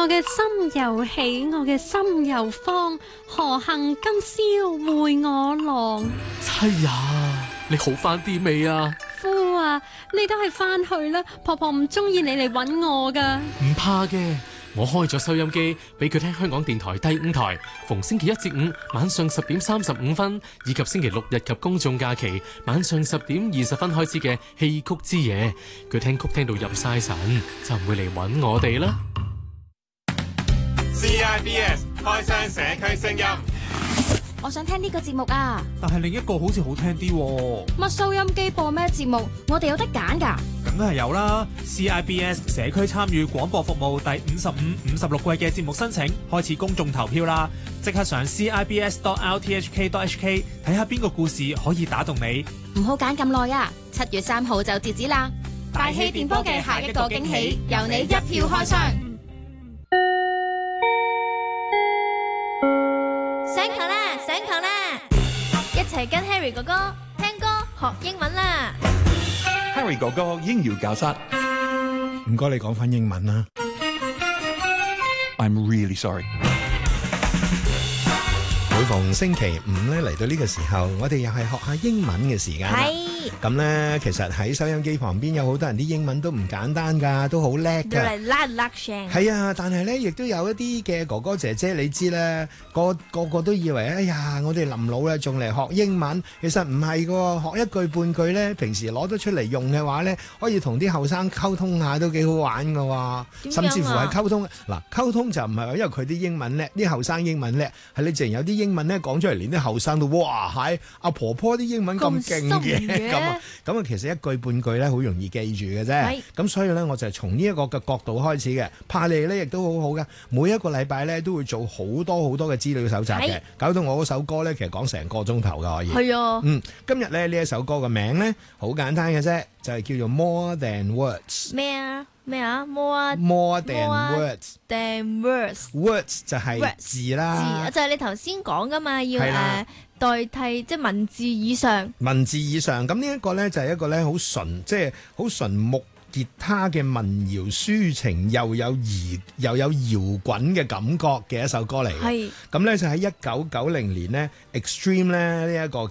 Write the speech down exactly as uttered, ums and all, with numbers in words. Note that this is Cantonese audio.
我嘅心又喜，我嘅心又慌，何幸今宵會我郎？ 妻呀，你好返啲未啊？ 夫啊，你都係翻去啦，婆婆唔中意你嚟搵我噶。 唔怕嘅，我開咗收音機俾佢聽香港電台第五台，逢星期一至五晚上十點三十五分，以及星期六日及公眾假期晚上十點二十分開始嘅戲曲之夜，佢聽曲聽到入晒神，就唔會嚟搵我哋啦。 C I B S 開箱社區聲音， 我想聽呢個節目啊， 但係另一個好似好聽啲喎。 乜收音機播咩節目？我哋有得揀㗎。 梗係有啦 ！C I B S 社區參與廣播服務第五十五、五十六季嘅節目申請開始公眾投票啦！即刻上 C I B S dot R T H K dot H K 睇下邊個故事可以打動你。 唔好揀咁耐啊！七月三號就截止啦！大氣電波嘅下一個驚喜，由你一票開箱。 上堂啦，上堂啦！一齊跟 Harry 哥哥聽歌學英文啦！ Harry 哥哥英語教室，唔該你講返英文啦。I'm really sorry。 每逢星期五咧嚟到呢個時候，我哋又係學下英文嘅時間啦。咁咧，其實喺收音機旁邊有好多人啲英文都唔簡單㗎，都好叻㗎。 都係叻叻聲。 係啊，但係咧，亦都有一啲嘅哥哥姐姐，你知咧，個個個都以為，哎呀，我哋臨老啦，仲嚟學英文。其實唔係㗎，學一句半句咧，平時攞得出嚟用嘅話咧，可以同啲後生溝通下都幾好玩㗎喎。甚至乎係溝通嗱，溝通就唔係話因為佢啲英文叻，啲後生英文叻，係你自然有啲英文咧講出嚟，連啲後生都哇係阿婆婆啲英文咁勁嘅。咁啊，咁啊，其實一句半句咧，好容易記住嘅啫。咁所以咧，我就係從呢一個嘅角度開始嘅。怕你咧，亦都好好嘅。每一個禮拜咧，都會做好多好多嘅資料搜集嘅，搞到我嗰首歌咧，其實講成個鐘頭嘅可以。 係啊。 嗯，今日咧呢一首歌嘅名咧，好簡單嘅啫，就係叫做 More Than Words。 咩啊？咩啊 ？More More Than Words。 Than words。 Words 就係字啦。 字就係你頭先講噶嘛，要誒。代替即係文字以上， 文字以上咁呢一個咧就係一個咧好純，即係好純木吉他嘅民謠抒情，又有搖又有搖滾嘅感覺嘅一首歌嚟嘅。係咁咧就喺一九九零年呢 Extreme 咧呢一個